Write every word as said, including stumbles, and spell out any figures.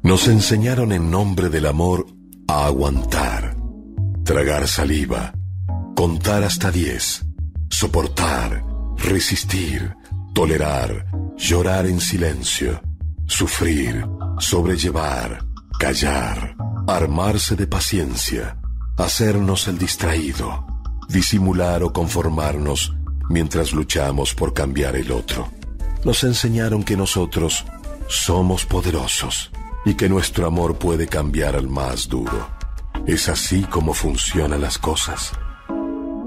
Nos enseñaron en nombre del amor a aguantar, tragar saliva, contar hasta diez, soportar, resistir, tolerar, llorar en silencio, sufrir, sobrellevar, callar, armarse de paciencia, hacernos el distraído, disimular o conformarnos mientras luchamos por cambiar el otro. Nos enseñaron que nosotros somos poderosos y que nuestro amor puede cambiar al más duro. ¿Es así como funcionan las cosas?